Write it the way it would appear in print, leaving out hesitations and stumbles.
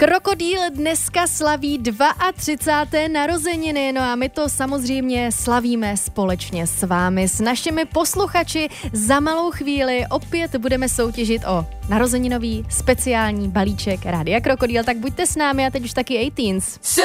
Krokodýl dneska slaví 32. narozeniny, no a my to samozřejmě slavíme společně s vámi, s našimi posluchači. Za malou chvíli opět budeme soutěžit o narozeninový speciální balíček Rádia Krokodýl, tak buďte s námi a teď už taky 18.